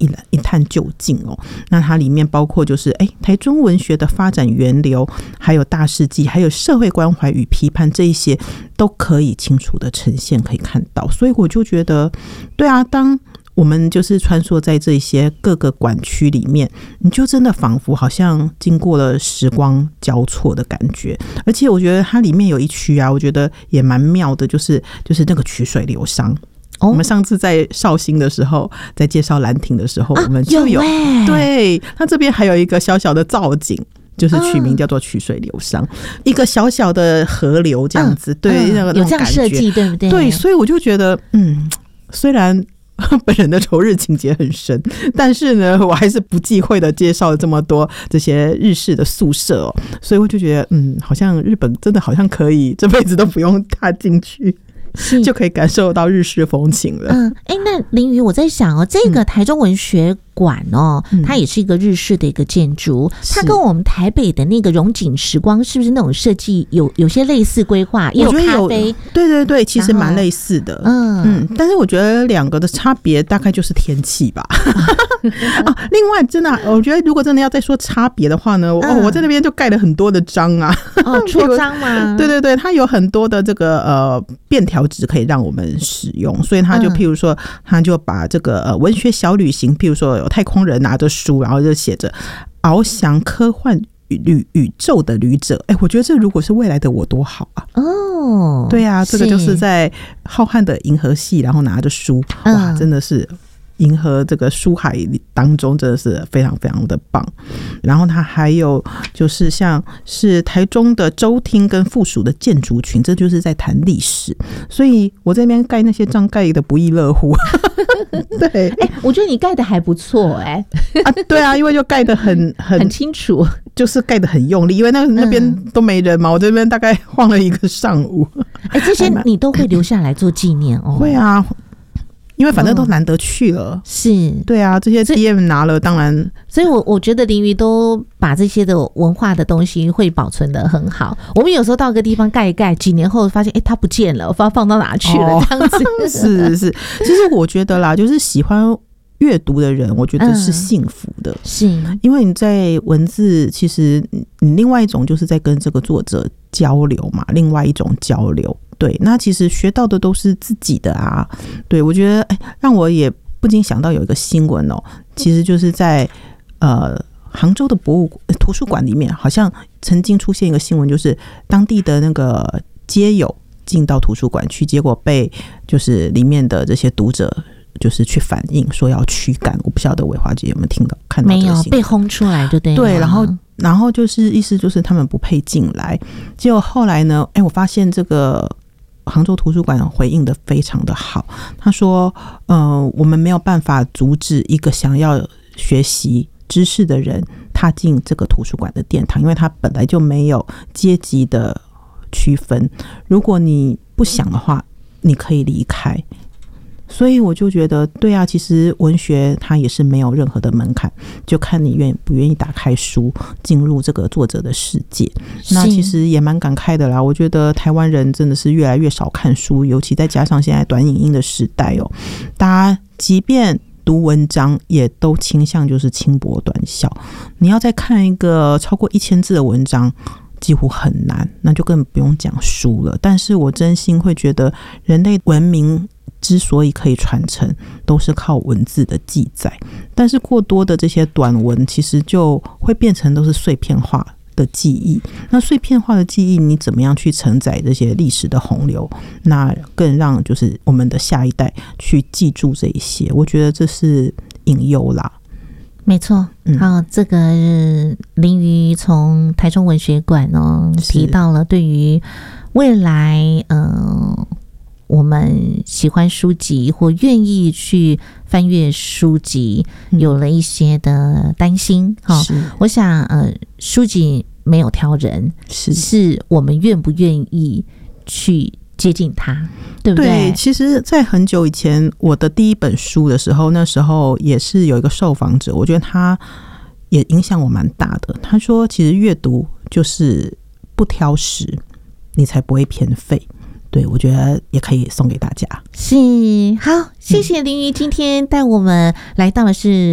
一探究竟哦。那它里面包括就是台中文学的发展源流，还有大事记，还有社会关怀与批判，这一些都可以清楚的呈现，可以看到。所以我就觉得对啊，当我们就是穿梭在这些各个馆区里面，你就真的仿佛好像经过了时光交错的感觉。而且我觉得它里面有一区啊，我觉得也蛮妙的，就是那个曲水流觞。我们上次在绍兴的时候，在介绍兰亭的时候，我们就有对，它这边还有一个小小的造景，就是取名叫做曲水流觞，一个小小的河流这样子，对，那种有这样设计，对不对？ 对，所以我就觉得，虽然本人的仇日情节很深，但是呢，我还是不忌讳的介绍了这么多这些日式的宿舍哦，所以我就觉得，好像日本真的好像可以这辈子都不用踏进去。就可以感受到日式风情了。 那林瑜，我在想哦，这个台中文学馆哦，它也是一个日式的一个建筑，它跟我们台北的那个荣景时光是不是那种设计有些类似规划？也有咖啡， 对对对，其实蛮类似的。但是我觉得两个的差别大概就是天气吧。另外，真的，我觉得如果真的要再说差别的话呢，我在那边就盖了很多的章啊， 戳章吗？ 对对对，它有很多的这个便条纸可以让我们使用，所以他就譬如说，他就把这个文学小旅行，譬如说有太空人拿着书，然后就写着翱翔科幻宇宙的旅者。我觉得这如果是未来的我多好啊！对啊，这个就是在浩瀚的银河系，然后拿着书，哇，真的是银河这个书海当中真的是非常非常的棒。然后它还有就是像是台中的州厅跟附属的建筑群，这就是在谈历史，所以我这边盖那些章盖的不亦乐乎。对， 我觉得你盖的还不错对啊，因为就盖的很清楚， 就是盖的很用力，因为那边都没人嘛，我这边大概晃了一个上午。 这些你都会留下来做纪念哦？ 会啊。因为反正都难得去了， 是， 对啊，这些 DM 拿了，当然， 所以我觉得林瑜都把这些的文化的东西会保存得很好。我们有时候到一个地方盖一盖，几年后发现，它不见了，我不知道放到哪去了，这样子。是， 其实我觉得啦，就是喜欢阅读的人，我觉得是幸福的， 是因为你在文字，其实你另外一种就是在跟这个作者交流嘛，另外一种交流。对，那其实学到的都是自己的啊。对，我觉得让我也不禁想到有一个新闻哦，其实就是在杭州的图书馆里面，好像曾经出现一个新闻，就是当地的那个街友进到图书馆去，结果被就是里面的这些读者就是去反映说要驱赶。我不晓得伟华姐有没有看到这个新闻？ 没有，被轰出来就对了。 对，然后就是意思就是他们不配进来。结果后来呢，我发现这个杭州图书馆回应的非常的好，他说我们没有办法阻止一个想要学习知识的人踏进这个图书馆的殿堂，因为他本来就没有阶级的区分，如果你不想的话你可以离开。所以我就觉得对啊，其实文学它也是没有任何的门槛，就看你愿不愿意打开书进入这个作者的世界。那其实也蛮感慨的啦，我觉得台湾人真的是越来越少看书，尤其再加上现在短影音的时代哦，大家即便读文章也都倾向就是轻薄短小，你要再看一个超过1000字的文章几乎很难，那就更不用讲书了。但是我真心会觉得人类文明之所以可以传承，都是靠文字的记载，但是过多的这些短文其实就会变成都是碎片化的记忆。那碎片化的记忆你怎么样去承载这些历史的洪流，那更让就是我们的下一代去记住这一些，我觉得这是隐忧啦。 没错，好，这个林瑜从台中文学馆提到了对于未来我们喜欢书籍或愿意去翻阅书籍有了一些的担心。我想书籍没有挑人，是我们愿不愿意去接近它，对不对？ 对，其实在很久以前我的第一本书的时候，那时候也是有一个受访者，我觉得他也影响我蛮大的。他说其实阅读就是不挑食，你才不会偏废。对，我觉得也可以送给大家。 是，好，谢谢林瑜今天带我们来到的是